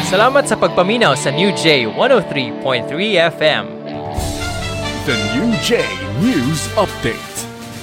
Salamat sa pagpaminaw sa New J 103.3 FM. The New J News Update.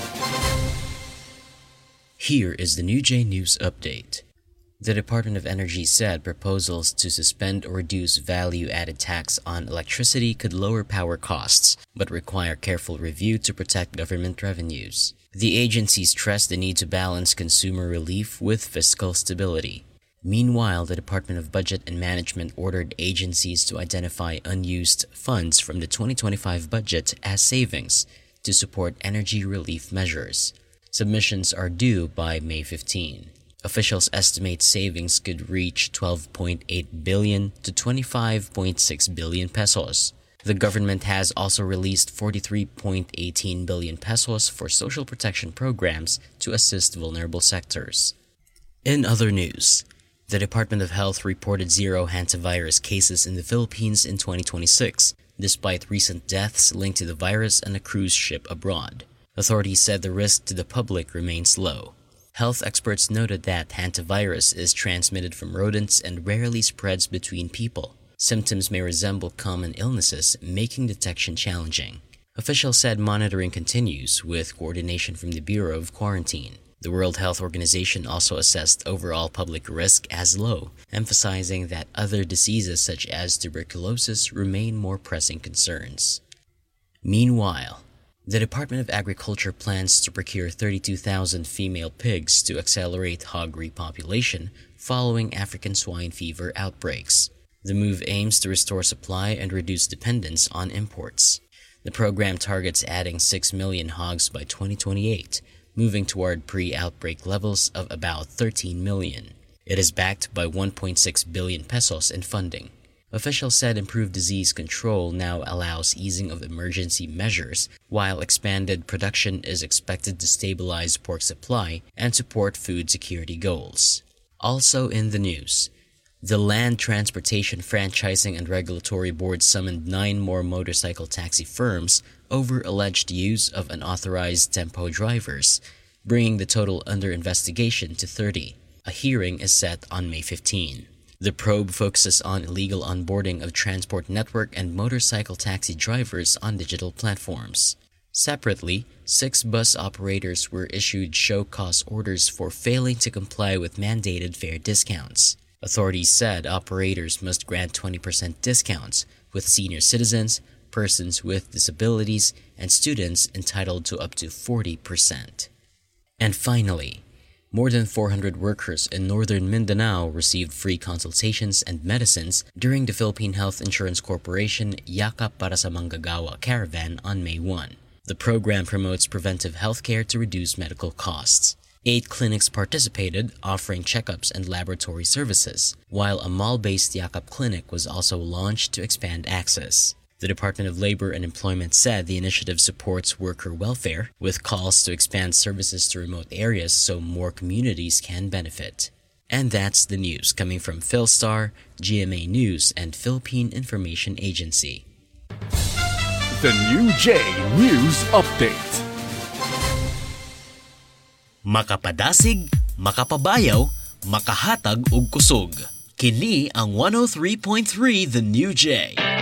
Here is the New J News Update. The Department of Energy said proposals to suspend or reduce value-added tax on electricity could lower power costs, but require careful review to protect government revenues. The agency stressed the need to balance consumer relief with fiscal stability. Meanwhile, the Department of Budget and Management ordered agencies to identify unused funds from the 2025 budget as savings to support energy relief measures. Submissions are due by May 15. Officials estimate savings could reach 12.8 billion to 25.6 billion pesos. The government has also released 43.18 billion pesos for social protection programs to assist vulnerable sectors. In other news, the Department of Health reported 0 hantavirus cases in the Philippines in 2026, despite recent deaths linked to the virus on a cruise ship abroad. Authorities said the risk to the public remains low. Health experts noted that hantavirus is transmitted from rodents and rarely spreads between people. Symptoms may resemble common illnesses, making detection challenging. Officials said monitoring continues, with coordination from the Bureau of Quarantine. The World Health Organization also assessed overall public risk as low, emphasizing that other diseases such as tuberculosis remain more pressing concerns. Meanwhile, the Department of Agriculture plans to procure 32,000 female pigs to accelerate hog repopulation following African swine fever outbreaks. The move aims to restore supply and reduce dependence on imports. The program targets adding 6 million hogs by 2028, moving toward pre-outbreak levels of about 13 million. It is backed by 1.6 billion pesos in funding. Officials said improved disease control now allows easing of emergency measures, while expanded production is expected to stabilize pork supply and support food security goals. Also in the news, the Land Transportation Franchising and Regulatory Board summoned 9 more motorcycle taxi firms over alleged use of unauthorized tempo drivers, bringing the total under investigation to 30. A hearing is set on May 15. The probe focuses on illegal onboarding of transport network and motorcycle taxi drivers on digital platforms. Separately, 6 bus operators were issued show-cause orders for failing to comply with mandated fare discounts. Authorities said operators must grant 20% discounts, with senior citizens, persons with disabilities, and students entitled to up to 40%. And finally, more than 400 workers in northern Mindanao received free consultations and medicines during the Philippine Health Insurance Corporation Yakap para sa Manggagawa Caravan on May 1. The program promotes preventive healthcare to reduce medical costs. 8 clinics participated, offering checkups and laboratory services, while a mall-based Yakap clinic was also launched to expand access. The Department of Labor and Employment said the initiative supports worker welfare, with calls to expand services to remote areas so more communities can benefit. And that's the news coming from Philstar, GMA News, and Philippine Information Agency. The New J News Update. Makapadasig, makapabayaw, makahatag og kusog. Kini ang 103.3 The New J.